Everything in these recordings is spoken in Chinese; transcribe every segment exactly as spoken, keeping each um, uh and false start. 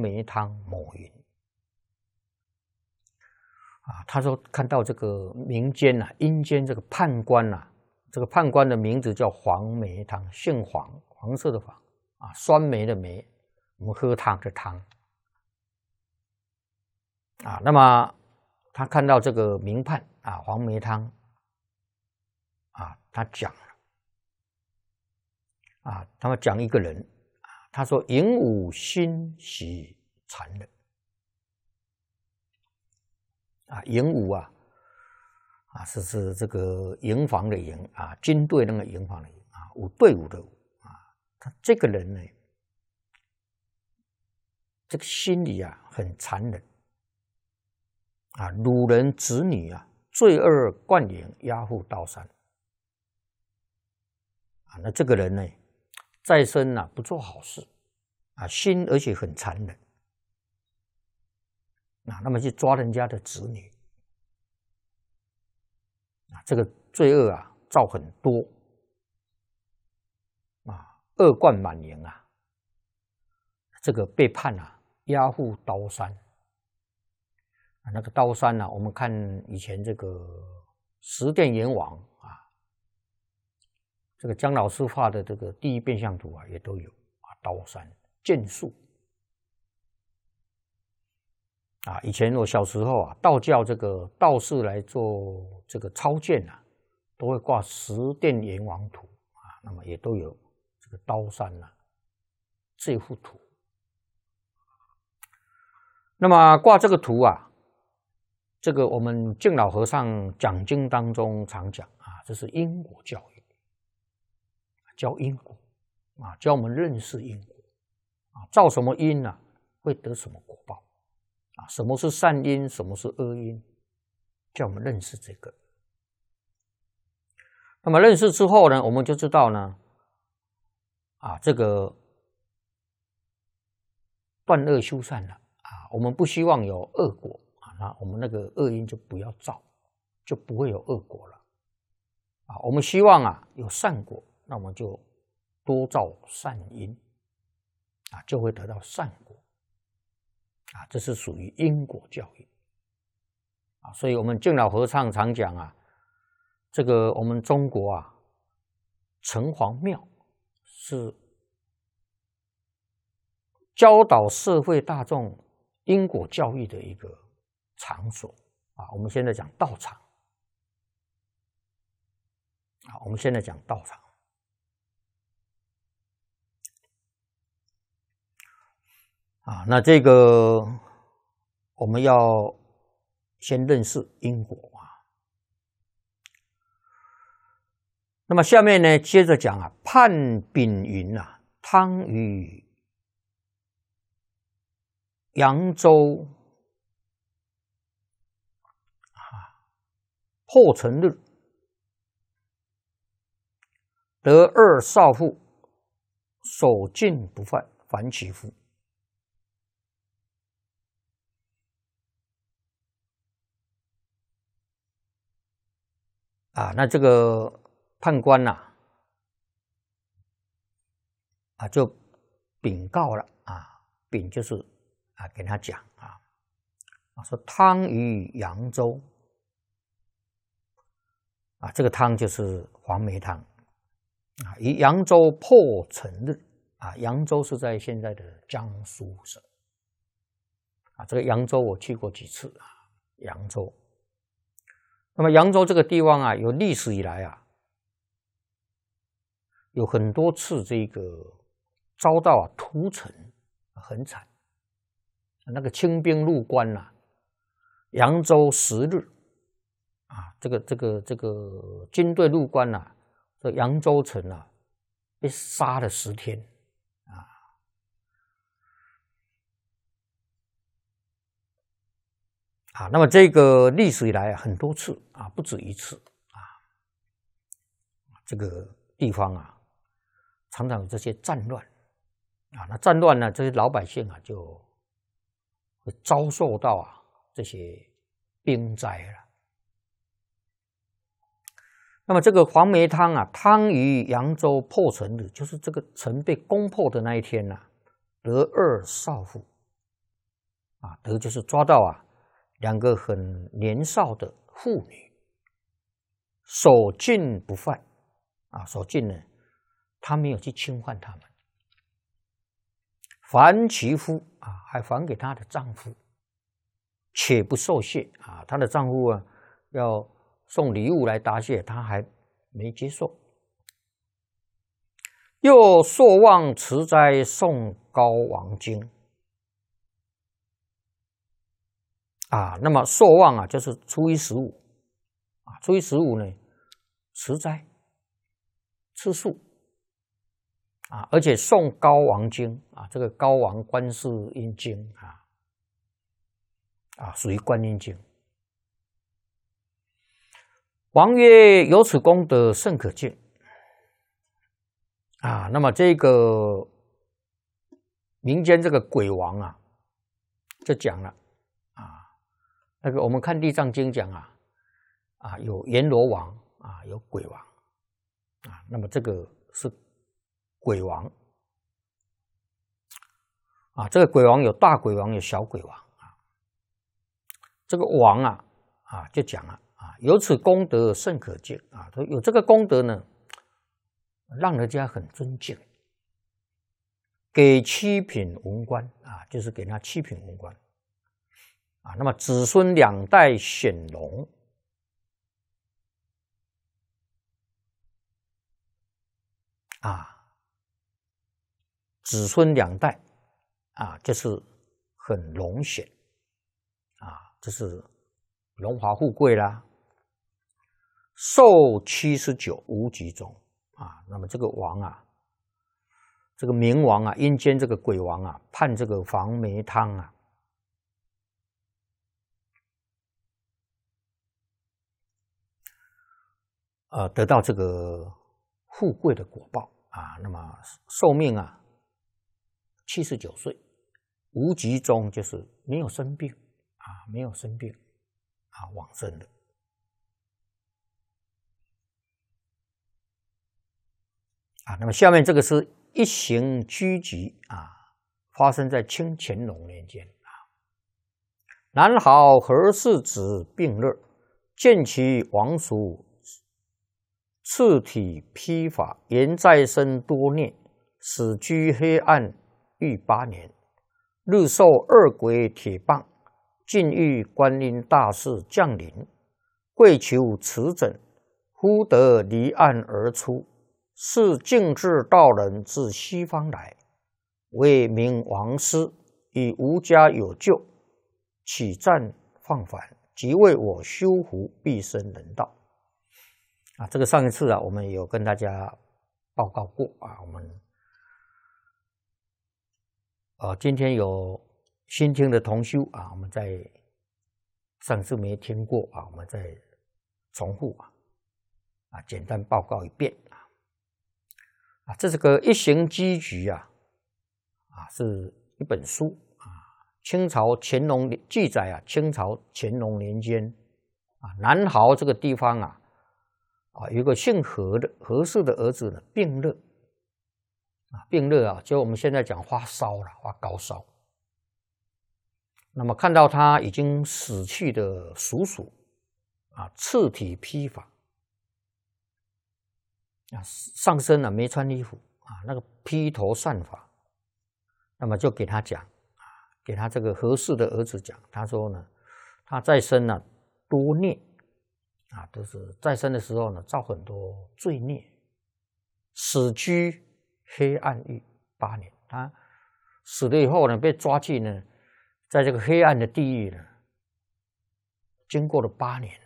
梅汤抹云。啊，他说看到这个民间啊，阴间这个判官啊，这个判官的名字叫黄梅汤，姓黄，黄色的黄啊，酸梅的梅，我们喝汤的汤啊。那么他看到这个名判啊，黄梅汤啊，他讲了啊，他们讲一个人啊，他说寅午辛喜残忍。啊，营伍啊，啊是是这个营房的营啊，军队那个营房的营啊，伍队伍的伍啊，他这个人呢，这个心里啊很残忍啊，掳人子女啊，罪恶贯盈，押赴刀山啊。那这个人呢，在生啊不做好事啊，心而且很残忍。啊，那么去抓人家的子女，啊，这个罪恶啊，造很多，啊，恶贯满盈啊，这个被判啊，押赴刀山，啊，那个刀山呢、啊，我们看以前这个十殿阎王啊，这个姜老师画的这个第一变相图啊，也都有啊，刀山剑术。啊，以前我小时候啊，道教这个道士来做这个超荐啊，都会挂十殿阎王图啊，那么也都有这个刀山啊这幅图。那么挂这个图啊，这个我们敬老和尚讲经当中常讲啊，这是因果教育，教因果啊，教我们认识因果啊，造什么因啊，会得什么果报。啊，什么是善因，什么是恶因，叫我们认识这个。那么认识之后呢，我们就知道呢，啊，这个断恶修善了啊，我们不希望有恶果啊，那我们那个恶因就不要造，就不会有恶果了啊。我们希望啊有善果，那我们就多造善因啊，就会得到善果。啊，这是属于因果教育啊，所以我们敬老和尚常讲啊，这个我们中国啊，城隍庙是教导社会大众因果教育的一个场所啊。我们现在讲道场啊，我们现在讲道场。啊，那这个我们要先认识因果啊。那么下面呢，接着讲啊，判丙寅啊，汤与扬州啊破城日，得二少妇，守禁不犯，反其夫。啊，那这个判官呐、啊，啊，就禀告了啊，禀就是啊，跟他讲啊，啊说汤于扬州，啊，这个汤就是黄梅汤，啊，于扬州破城日，啊，扬州是在现在的江苏省，啊，这个扬州我去过几次啊，扬州。那么扬州这个地方啊，有历史以来啊，有很多次这个遭到啊屠城，很惨。那个清兵入关呐、啊，扬州十日啊，这个这个这个军队入关呐、啊，这扬州城啊被杀了十天啊。啊，那么这个历史以来啊，很多次啊，不止一次啊，这个地方啊，常常有这些战乱啊，那战乱呢，这些老百姓啊，就会遭受到啊这些兵灾了。那么这个黄梅汤啊，汤于扬州破城日，就是这个城被攻破的那一天呐、啊，得二少妇啊，得就是抓到啊两个很年少的妇女，守禁不犯啊，守禁呢，他没有去侵犯他们，还其夫啊，还还给她的丈夫，且不受谢啊，她的丈夫啊要送礼物来答谢，她还没接受。又朔望持斋诵高王经啊，那么朔望啊，就是初一十五啊，初一十五呢，持斋吃素啊，而且诵高王经啊，这个高王观世音经啊，啊，属于观音经。王曰：“有此功德，甚可敬。”啊，那么这个民间这个鬼王啊，就讲了啊，那个我们看《地藏经》讲啊，啊有阎罗王啊，有鬼王啊，那么这个是鬼王啊，这个鬼王有大鬼王，有小鬼王啊，这个王啊啊就讲了啊，有此功德甚可敬啊，说有这个功德呢，让人家很尊敬。给七品文官啊，就是给他七品文官啊。那么子孙两代显荣啊，子孙两代啊，就是很荣显啊，这是荣华富贵啦。寿七十九，无疾终啊。那么这个王啊。这个冥王啊，阴间这个鬼王啊，判这个黄梅汤啊，呃，得到这个富贵的果报啊，那么寿命啊，七十九岁，无疾终，就是没有生病啊，没有生病啊，往生的啊。那么下面这个是。一行居集啊，发生在清乾隆年间啊。南好何氏子病乐，见其王叔次体披发，言在身多孽，死居黑暗逾八年。日受二鬼铁棒，尽欲观音大士降临，跪求持诊，忽得离岸而出。是净智道人自西方来，为名王师，以无家有救，起战放返，即为我修福毕生人道。啊，这个上一次啊，我们有跟大家报告过啊，我们呃今天有新听的同修啊，我们在上次没听过啊，我们再重复啊，啊，简单报告一遍。啊，这是个一行机局啊，啊，是一本书啊。清朝乾隆记载啊，清朝乾隆年间啊，南豪这个地方啊，啊，有一个姓何的何氏的儿子呢，病热啊，病热啊，就我们现在讲发烧了，发高烧。那么看到他已经死去的叔叔啊，赤体披发。啊，上身呢、啊、没穿衣服啊，那个披头散发，那么就给他讲啊，给他这个何氏的儿子讲，他说呢，他在生呢、啊、多孽啊，都是在生的时候呢造很多罪孽，死居黑暗狱八年。他死了以后呢，被抓去呢，在这个黑暗的地狱呢，经过了八年。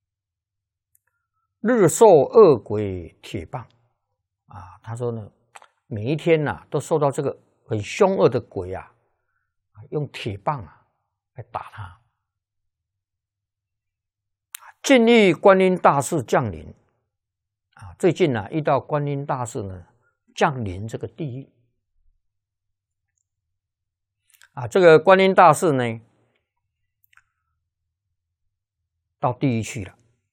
日受恶鬼铁棒啊，他说呢，每一天呐、啊、都受到这个很凶恶的鬼啊，用铁棒啊来打他。近遇观音大士降临啊，最近呢、啊、遇到观音大士呢降临这个地狱啊，这个观音大士呢到地狱去了。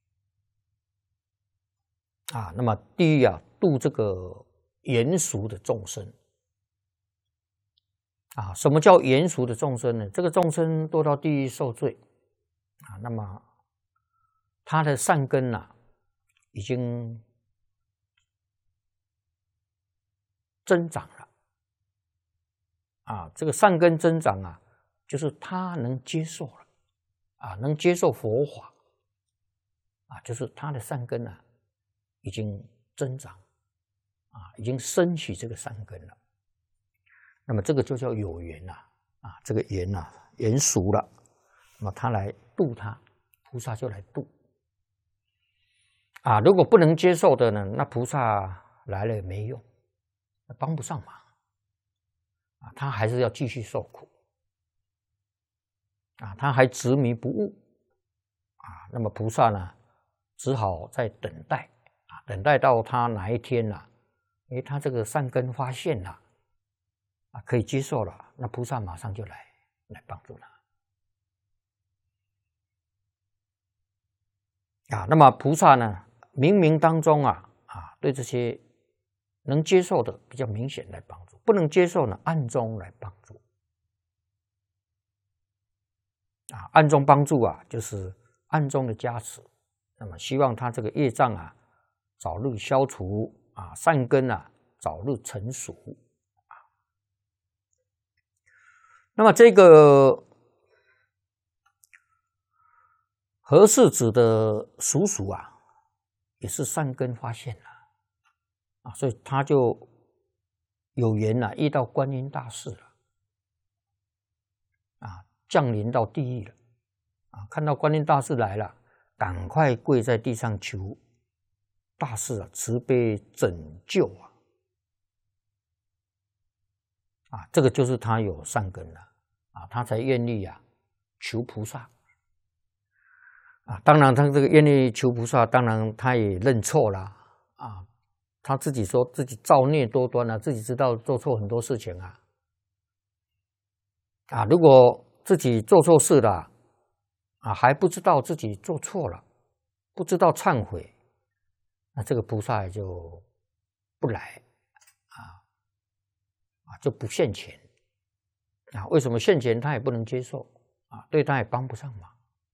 啊，那么地狱啊，度这个严俗的众生啊，什么叫严俗的众生呢？这个众生堕到地狱受罪啊，那么他的善根呐、啊，已经增长了啊。这个善根增长啊，就是他能接受了啊，能接受佛法啊，就是他的善根啊已经增长啊，已经升起这个善根了。那么这个就叫有缘呐啊，这个缘呐缘熟了，那么他来度他，菩萨就来度啊。如果不能接受的呢，那菩萨来了也没用，帮不上忙啊，他还是要继续受苦啊，他还执迷不悟啊。那么菩萨呢，只好在等待啊，等待到他哪一天呐、啊，诶，他这个善根发现了啊，可以接受了，那菩萨马上就来来帮助他啊。那么菩萨呢，冥冥当中啊啊，对这些能接受的比较明显来帮助，不能接受呢，暗中来帮助啊。暗中帮助啊，就是暗中的加持。那么希望他这个业障啊早日消除啊，善根啊早日成熟。那么这个和氏子的叔叔啊，也是善根发现了啊，所以他就有缘了、啊，遇到观音大士了啊，降临到地狱了啊，看到观音大士来了，赶快跪在地上求大士啊慈悲拯救啊。啊，这个就是他有善根了啊，他才愿意啊求菩萨啊。当然，他这个愿意求菩萨，当然他也认错了啊。他自己说自己造孽多端啊，自己知道做错很多事情啊。啊，如果自己做错事了啊，还不知道自己做错了，不知道忏悔，那这个菩萨也就不来。啊，就不现前啊？为什么现前他也不能接受啊？对他也帮不上忙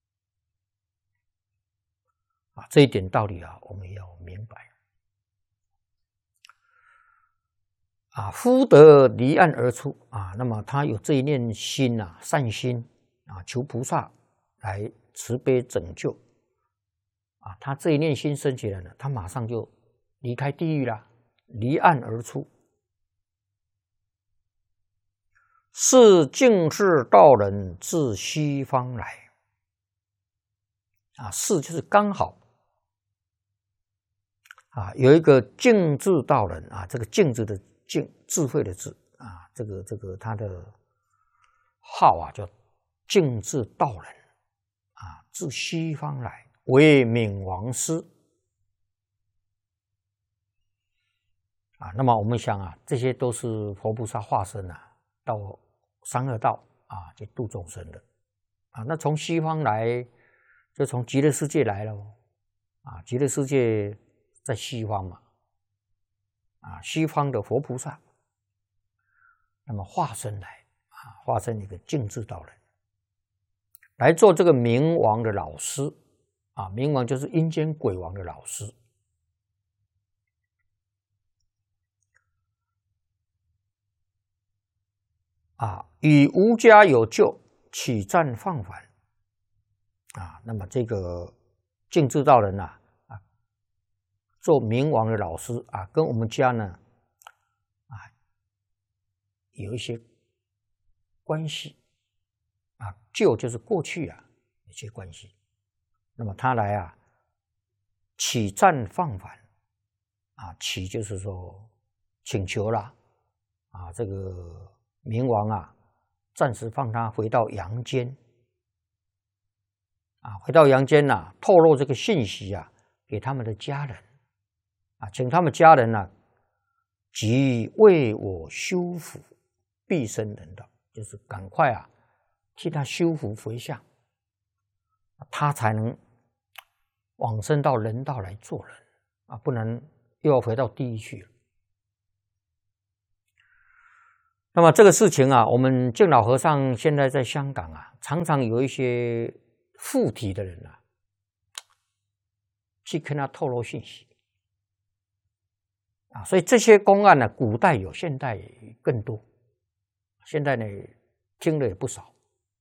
啊？这一点道理啊，我们要明白啊。福德离岸而出啊，那么他有这一念心啊，善心啊，求菩萨来慈悲拯救啊。他这一念心升起来了，他马上就离开地狱了，离岸而出。是净智道人自西方来啊，是就是刚好啊，有一个净智道人啊，这个净字的净，智慧的智啊，这个这个他的号啊叫净智道人啊，自西方来为冥王师啊。那么我们想啊，这些都是佛菩萨化身啊，到三恶道啊，去度众生的啊。那从西方来，就从极乐世界来了啊。极乐世界在西方嘛，啊，西方的佛菩萨，那么化身来啊，化身一个净智道人，来做这个冥王的老师啊。冥王就是阴间鬼王的老师。啊，与无家有救，起战放反啊。那么这个净智道人呐、啊，啊，做冥王的老师啊，跟我们家呢啊有一些关系啊。旧就是过去啊，有些关系。那么他来啊，起战放反啊，起就是说请求啦啊，这个。冥王啊，暂时放他回到阳间啊，回到阳间呐、啊，透露这个信息啊给他们的家人啊，请他们家人呢、啊，即为我修福毕生人道，就是赶快啊替他修福回向，他才能往生到人道来做人啊，不能又要回到地狱去了。 那么这个事情啊，我们净老和尚现在在香港啊，常常有一些附体的人啊，去跟他透露信息啊，所以这些公案呢，古代有，现代更多。现在呢，听的也不少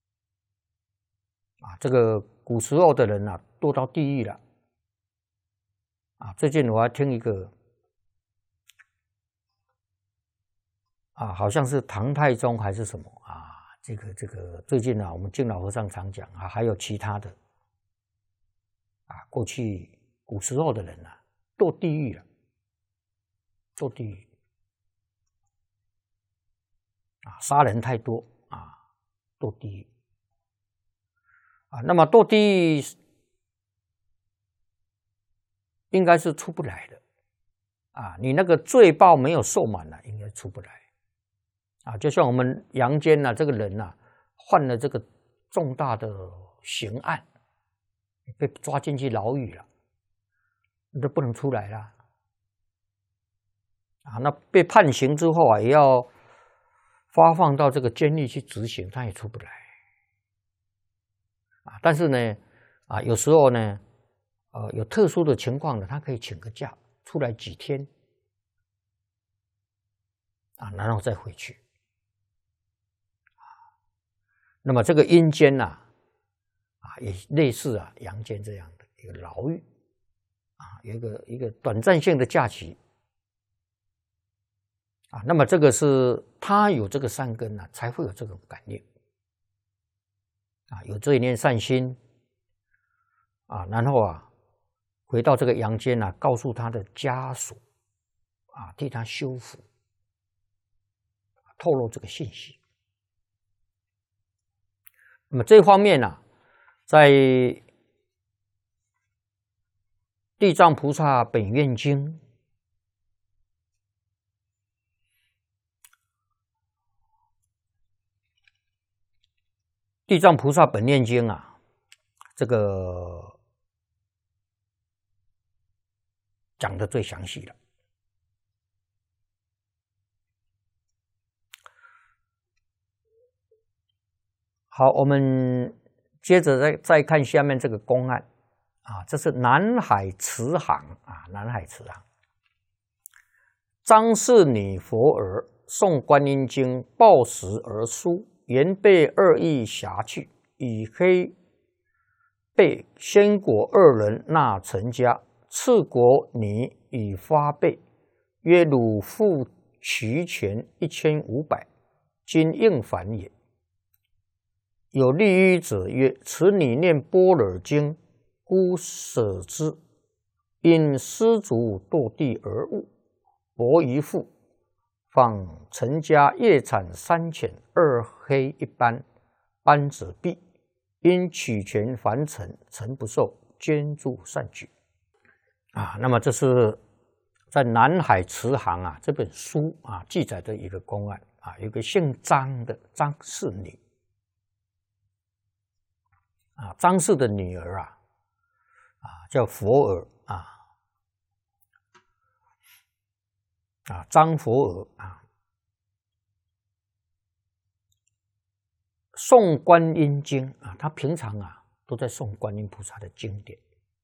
啊。这个古时候的人啊，堕到地狱了啊。最近我还听一个啊，好像是唐太宗还是什么啊？这个这个最近啊，我们净老和尚常讲啊，还有其他的啊，过去古时候的人啊，堕地狱了，堕地狱啊，杀人太多啊，堕地狱啊。那么堕地狱应该是出不来的啊，你那个罪报没有受满了，应该出不来。啊，就像我们阳间啊，这个人啊，犯了这个重大的刑案，被抓进去牢狱了，你都不能出来了。啊，那被判刑之后啊，也要发放到这个监狱去执行，他也出不来。啊，但是呢，啊，有时候呢，呃，有特殊的情况呢，他可以请个假出来几天，啊，然后再回去。那么这个阴间呐、啊，啊，也类似啊阳间这样的一个牢狱，啊，有一个一个短暂性的假期，啊，那么这个是他有这个善根啊，才会有这种感应，啊，有这一念善心，啊，然后啊，回到这个阳间啊，告诉他的家属，啊，替他修复，透露这个信息。那么这方面呢、啊，在《地藏菩萨本愿经》《地藏菩萨本愿经》啊，这个讲的最详细了。好，我们接着再再看下面这个公案啊，这是南海慈航啊，南海慈航，张氏女佛儿诵观音经，报时而书，原被二意辖去，以黑被先果二人纳成家，次国女已发备，曰汝付齐全一千五百，今应还也。有利于者曰：此女念般若经，故舍之，因失足堕地而误，薄一父，访陈家夜产三浅，二黑一斑，斑者毙，因取权凡尘，尘不受，捐助善举。啊，那么这是在南海慈航啊这本书啊记载的一个公案啊，有个姓张的张氏女。啊，张氏的女儿啊，啊叫佛儿啊，啊张佛儿啊，诵观音经啊，他平常啊都在诵观音菩萨的经典。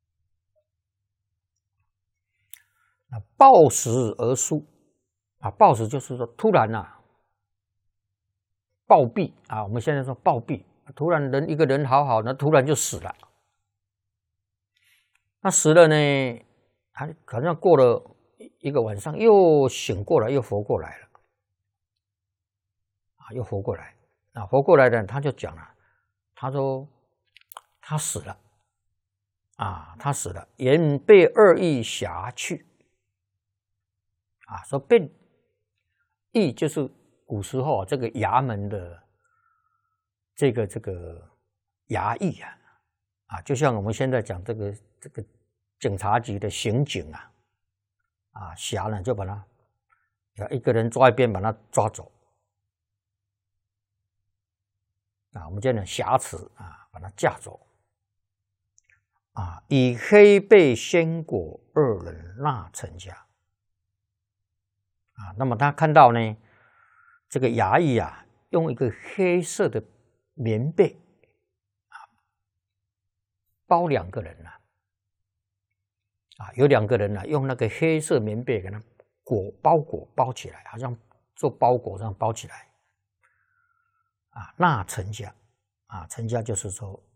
啊，报时而书啊，报时就是说突然啊暴毙啊，我们现在说暴毙。突然人一个人好好，那突然就死了。那死了呢，他好像过了一个晚上又醒过来，又活过来了。啊，又活过来。啊，活过来的他就讲了，他说他死了。啊，他死了，原被二意辖去。啊，说被意就是古时候这个衙门的。这个这个衙役啊，啊，就像我们现在讲这个这个警察局的刑警啊，啊，辖呢就把他一个人抓一边把他抓走，啊，我们叫呢挟持啊，把他架走，啊，以黑被先果二人纳成家，啊，那么他看到呢， 这个衙役啊，用一个黑色的棉被啊包两个人呐、啊，啊，有两个人呐、啊，用那个黑色棉被给他裹包裹包起来，好像做包裹这样包起来，啊，纳陈家，啊，陈家就是说